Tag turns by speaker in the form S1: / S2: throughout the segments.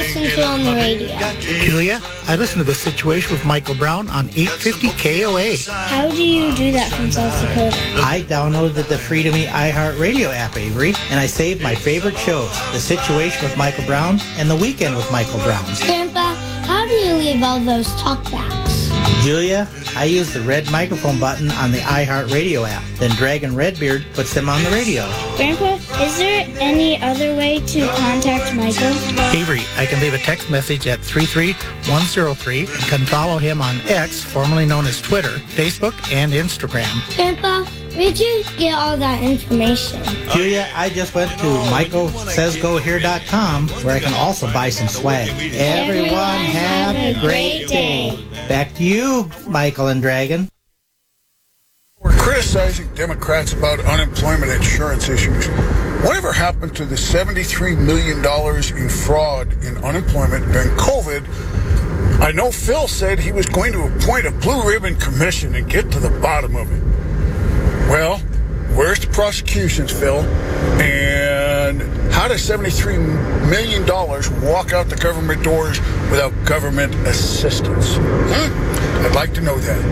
S1: listen to on the radio?
S2: Julia, I listen to The Situation with Michael Brown on 850 KOA.
S1: How do you do that from South Dakota?
S3: I downloaded the free to me iHeartRadio app, Avery, and I saved my favorite shows, The Situation with Michael Brown and The Weekend with Michael Brown.
S1: Grandpa, how do you leave all those talkbacks?
S3: Julia, I use the red microphone button on the iHeartRadio app. Then Dragon Redbeard puts them on the radio.
S1: Grandpa, is there any other way to contact Michael?
S2: Avery, I can leave a text message at 33103 and can follow him on X, formerly known as Twitter, Facebook, and Instagram.
S1: Grandpa, where'd you get all that information?
S3: Julia, I just went to michaelsaysgohere.com where I can also buy some swag. Everyone have a great day. Back to you, Michael and Dragon.
S4: We're criticizing Democrats about unemployment insurance issues. Whatever happened to the $73 million in fraud in unemployment during COVID? I know Phil said he was going to appoint a blue ribbon commission and get to the bottom of it. Well, where's the prosecutions, Phil? And how does $73 million walk out the government doors without government assistance? I'd like to know that.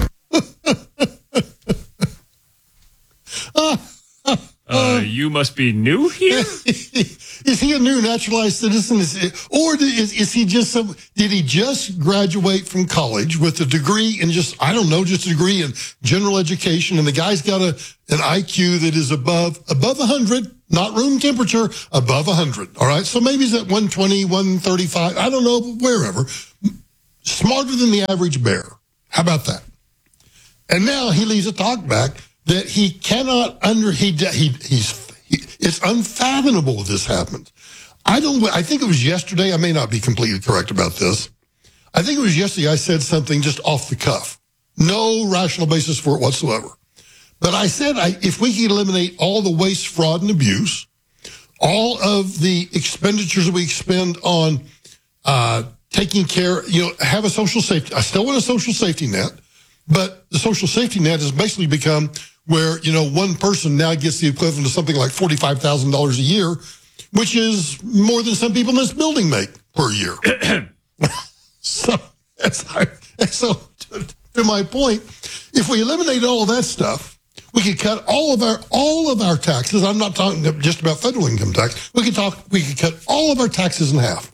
S5: You must be new here?
S6: Is he a new naturalized citizen? Is he just did he just graduate from college with a degree in just a degree in general education, and the guy's got an IQ that is above 100, not room temperature, above 100. All right. So maybe he's at 120, 135. I don't know, wherever. Smarter than the average bear. How about that? And now he leaves a talkback that he cannot it's unfathomable this happened. I think it was yesterday. I may not be completely correct about this. I think it was yesterday I said something just off the cuff. No rational basis for it whatsoever. But I said if we could eliminate all the waste, fraud, and abuse, all of the expenditures that we expend on taking care, have a social safety. I still want a social safety net, but the social safety net has basically become where, one person now gets the equivalent of something like $45,000 a year, which is more than some people in this building make per year. So to my point, if we eliminate all of that stuff, we could cut all of our taxes. I'm not talking just about federal income tax. We could cut all of our taxes in half.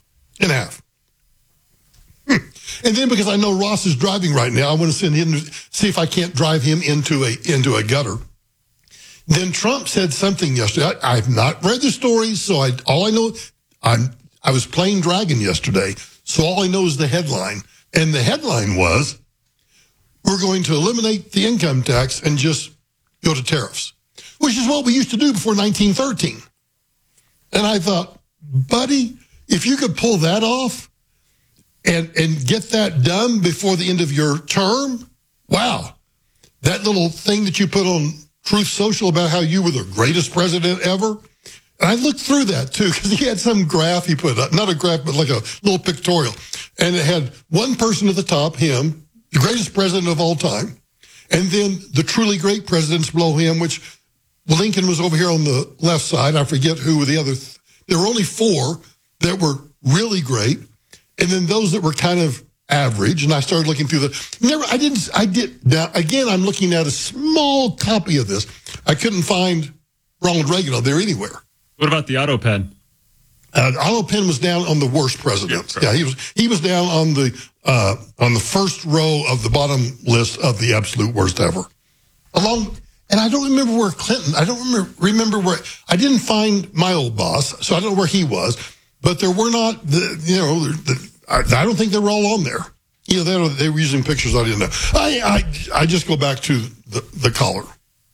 S6: And then because I know Ross is driving right now, I want to send him to see if I can't drive him into a gutter. Then Trump said something yesterday. I've not read the story, so all I know, I was playing Dragon yesterday, so all I know is the headline. And the headline was, we're going to eliminate the income tax and just go to tariffs, which is what we used to do before 1913. And I thought, buddy, if you could pull that off, and get that done before the end of your term, wow. That little thing that you put on Truth Social about how you were the greatest president ever. And I looked through that, too, because he had some graph he put up. Not a graph, but like a little pictorial. And it had one person at the top, him, the greatest president of all time. And then the truly great presidents below him, which Lincoln was over here on the left side. I forget who were the other. There were only 4 that were really great. And then those that were kind of average, and I started looking through now, again, I'm looking at a small copy of this. I couldn't find Ronald Reagan on there anywhere.
S5: What about the Otto pen?
S6: Otto Penn was down on the worst presidents. Yeah, he was down on the first row of the bottom list of the absolute worst ever. And I don't remember where Clinton, I don't remember where, I didn't find my old boss, so I don't know where he was. But there were not, I don't think they were all on there. They were using pictures I didn't know. I just go back to the caller.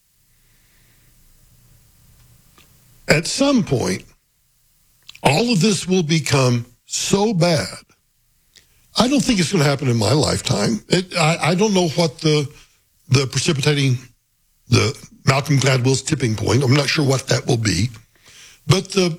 S6: At some point, all of this will become so bad. I don't think it's going to happen in my lifetime. I don't know what the Malcolm Gladwell's tipping point. I'm not sure what that will be. But the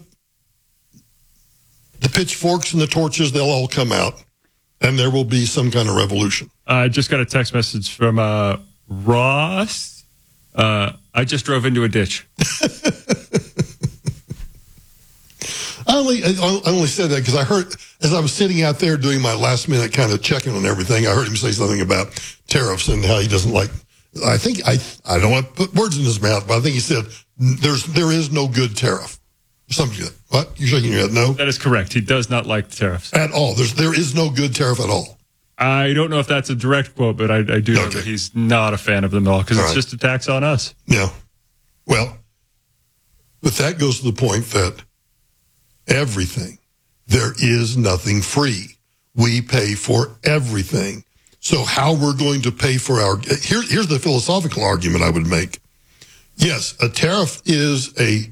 S6: pitchforks and the torches, they'll all come out, and there will be some kind of revolution.
S5: I just got a text message from Ross. I just drove into a ditch.
S6: I only said that because I heard, as I was sitting out there doing my last minute kind of checking on everything, I heard him say something about tariffs and how he doesn't like, I think, I don't want to put words in his mouth, but I think he said there is no good tariff. Something like that. What? You're shaking your head? No?
S5: That is correct. He does not like tariffs.
S6: At all. There is no good tariff at all.
S5: I don't know if that's a direct quote, but I do know that he's not a fan of them at all because it's just a tax on us.
S6: Yeah. Well, but that goes to the point that everything, there is nothing free. We pay for everything. So how we're going to pay for here's the philosophical argument I would make. Yes, a tariff is a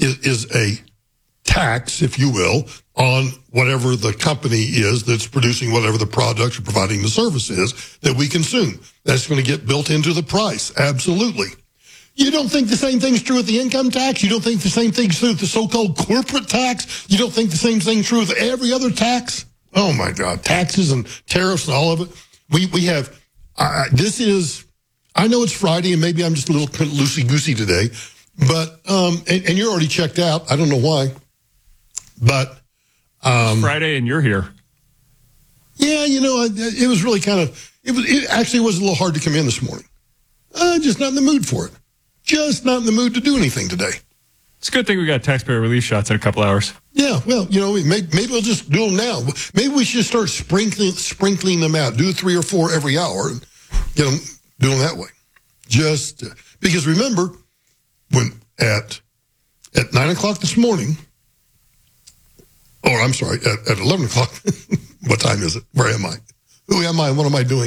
S6: tax, if you will, on whatever the company is that's producing whatever the product or providing the service is that we consume. That's going to get built into the price. Absolutely. You don't think the same thing's true with the income tax? You don't think the same thing's true with the so-called corporate tax? You don't think the same thing's true with every other tax? Oh, my God. Taxes and tariffs and all of it. We have, I know it's Friday and maybe I'm just a little loosey-goosey today, but, and you're already checked out. I don't know why, but.
S5: Friday and you're here.
S6: Yeah, it was really it actually was a little hard to come in this morning. Just not in the mood for it. Just not in the mood to do anything today.
S5: It's a good thing we got taxpayer relief shots in a couple hours.
S6: Yeah, well, maybe we'll just do them now. Maybe we should start sprinkling them out. Do 3 or 4 every hour and do them that way. Just because remember, when at 9 o'clock this morning, or I'm sorry, at 11 o'clock, what time is it? Where am I? Who am I? What am I doing?